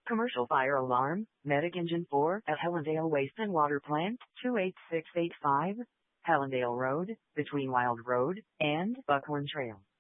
Commercial fire alarm, medic engine 4 at Helendale Waste and Water Plant, 28685, Helendale Road, between Wild Road and Buckhorn Trail.